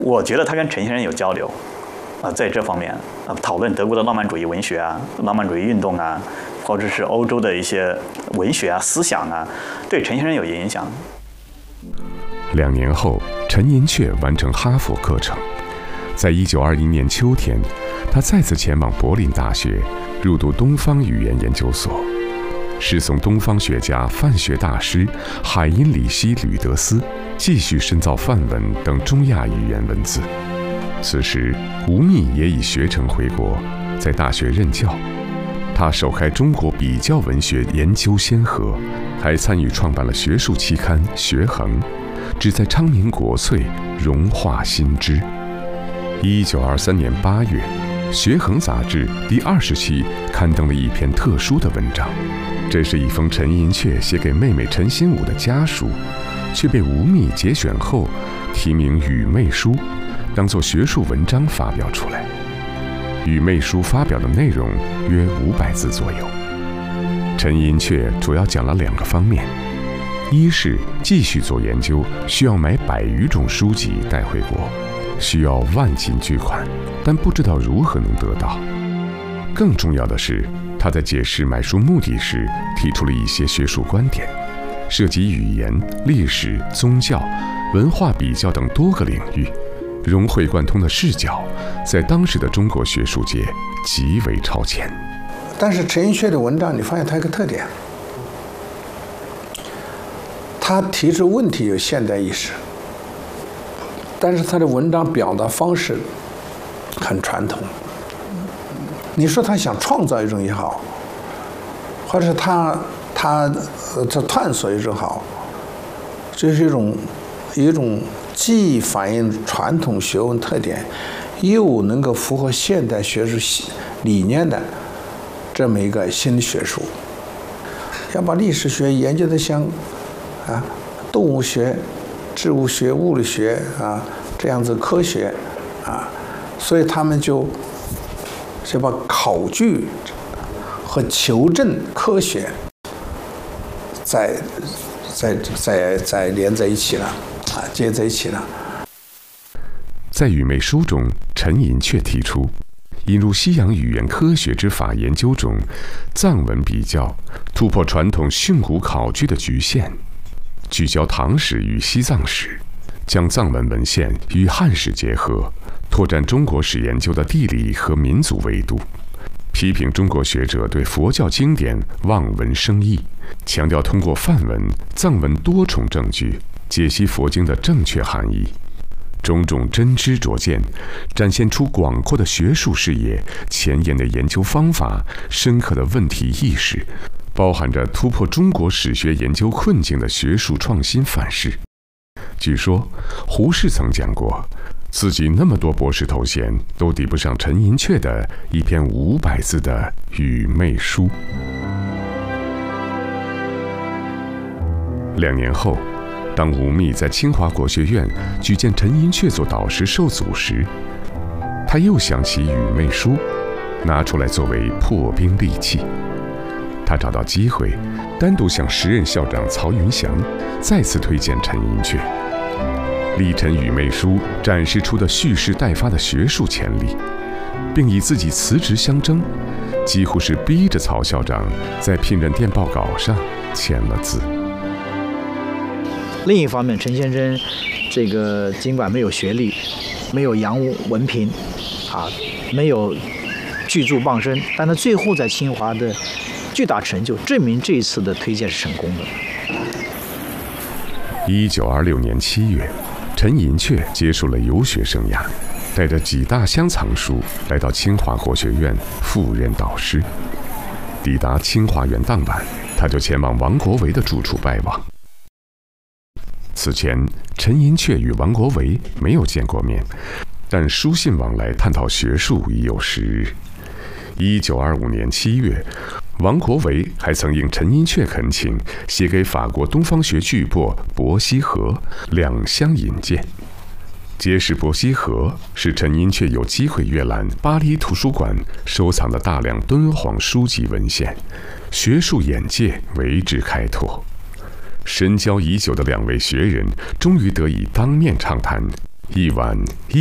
我觉得他跟陈先生有交流，在这方面讨论德国的浪漫主义文学啊、浪漫主义运动啊，或者是欧洲的一些文学啊、思想啊，对陈先生有影响。 2年后，陈寅恪完成哈佛课程，在1920年秋天，他再次前往柏林大学，入读东方语言研究所，师从东方学家、范学大师海因里希·吕德斯，继续深造梵文等中亚语言文字。此时，吴宓也已学成回国，在大学任教。他首开中国比较文学研究先河，还参与创办了学术期刊《学衡》，旨在昌明国粹，融化新知。1923年8月，《学衡》杂志第20期刊登了一篇特殊的文章，这是一封陈寅恪写给妹妹陈新武的家书，却被吴宓节选后题名《与妹书》，当作学术文章发表出来。《与妹书》发表的内容约500字左右。陈寅恪主要讲了2个方面：一是继续做研究需要买100余种书籍带回国，需要万金巨款，但不知道如何能得到。更重要的是，他在解释买书目的时提出了一些学术观点，涉及语言、历史、宗教、文化比较等多个领域，融会贯通的视角在当时的中国学术界极为超前。 但是陈寅恪的文章你发现他有个特点，他提出问题有现代意识，但是他的文章表达方式很传统。你说他想创造一种也好，或者是他探索一种好，这是一种既反映传统学问特点，又能够符合现代学术理念的这么一个新的学术。要把历史学研究得像动物学、植物学、物理学这样子科学所以他们就把考据和求证科学再连在一起了接在一起了。 在《与妹书》中，陈寅恪提出引入西洋语言科学之法研究中藏文比较，突破传统训诂考据的局限，聚焦唐史与西藏史，将藏文文献与汉史结合，拓展中国史研究的地理和民族维度，批评中国学者对佛教经典望文生义，强调通过梵文、藏文多重证据解析佛经的正确含义。种种真知灼见，展现出广阔的学术视野、前沿的研究方法、深刻的问题意识，包含着突破中国史学研究困境的学术创新范式。据说胡适曾讲过，自己那么多博士头衔都抵不上陈寅恪的一篇500字的《与妹书》。2年后，当吴宓在清华国学院举荐陈寅恪做导师受阻时，他又想起《与妹书》，拿出来作为破冰利器。他找到机会，单独向时任校长曹云祥再次推荐陈寅恪，力陈《与妹书》展示出的蓄势待发的学术潜力，并以自己辞职相争，几乎是逼着曹校长在聘任电报稿上签了字。 另一方面，陈先生这个尽管没有学历，没有洋文凭，没有巨著傍身，但他最后在清华的巨大成就，证明这一次的推荐是成功的。 1926年7月，陈寅恪结束了游学生涯，带着几大箱藏书来到清华国学院赴任导师。抵达清华园当晚，他就前往王国维的住处拜望。此前，陈寅恪与王国维没有见过面，但书信往来探讨学术已有10日。1925年7月，王国维还曾应陈寅恪恳请，写给法国东方学巨擘伯希和2箱引荐。揭示伯希和是陈寅恪有机会阅览巴黎图书馆收藏的大量敦煌书籍文献，学术眼界为之开拓。深交已久的2位学人终于得以当面畅谈， 一晚